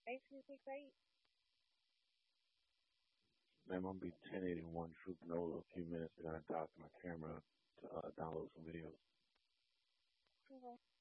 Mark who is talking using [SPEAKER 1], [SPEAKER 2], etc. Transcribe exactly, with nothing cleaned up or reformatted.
[SPEAKER 1] Man, I'm gonna be ten eighty-one trooping over a few minutes. I gotta dock my camera to uh, download some videos.